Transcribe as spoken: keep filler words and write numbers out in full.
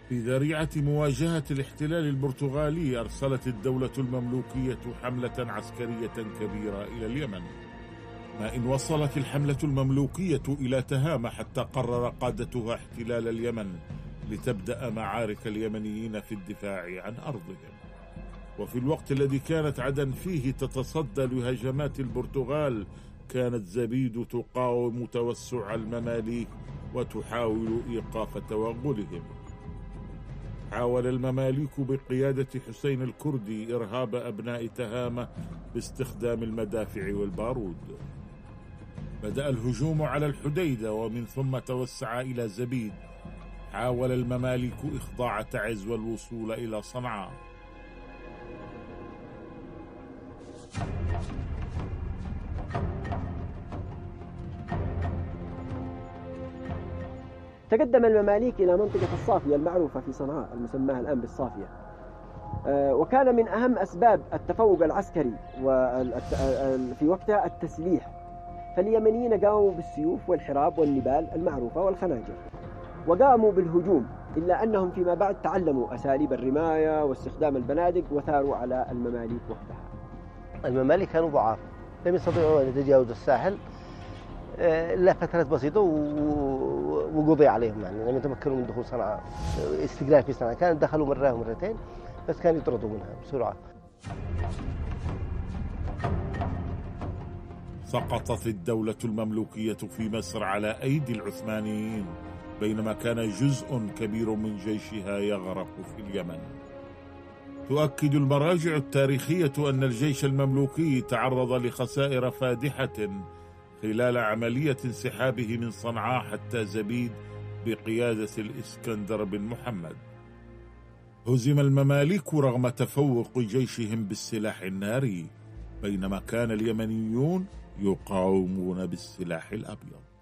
في ذريعة مواجهة الاحتلال البرتغالي أرسلت الدولة المملوكية حملة عسكرية كبيرة إلى اليمن، ما إن وصلت الحملة المملوكية إلى تهامة حتى قرر قادتها احتلال اليمن لتبدأ معارك اليمنيين في الدفاع عن أرضهم. وفي الوقت الذي كانت عدن فيه تتصدى لهجمات البرتغال، كانت زبيد تقاوم توسع المماليك وتحاول إيقاف توغلهم. حاول المماليك بقيادة حسين الكردي إرهاب أبناء تهامة باستخدام المدافع والبارود. بدأ الهجوم على الحديدة ومن ثم توسع إلى زبيد. حاول المماليك إخضاع تعز والوصول إلى صنعاء. تقدم المماليك إلى منطقة الصافية المعروفة في صنعاء المسماة الآن بالصافية، وكان من أهم أسباب التفوق العسكري في وقتها التسليح، فاليمنيين قاموا بالسيوف والحراب والنبال المعروفة والخناجر، وقاموا بالهجوم، إلا أنهم فيما بعد تعلموا أساليب الرماية واستخدام البنادق وثاروا على المماليك وقتها. المماليك كانوا ضعاف، لم يستطيعوا أن يتجاوزوا الساحل إلا فترات بسيطة وقضي عليهم، يعني لم يتمكنوا من دخول صنعاء، استقلال في صنعاء، كانوا دخلوا مرة ومرتين بس كانوا يطردوا منها بسرعة. سقطت الدولة المملوكية في مصر على أيدي العثمانيين، بينما كان جزء كبير من جيشها يغرق في اليمن. تؤكد المراجع التاريخية أن الجيش المملوكي تعرض لخسائر فادحة خلال عملية انسحابه من صنعاء حتى زبيد بقيادة الإسكندر بن محمد. هزم المماليك رغم تفوق جيشهم بالسلاح الناري، بينما كان اليمنيون يقاومون بالسلاح الأبيض.